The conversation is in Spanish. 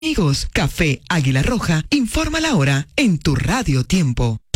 Amigos, Café Águila Roja informa la hora en tu Radio Tiempo.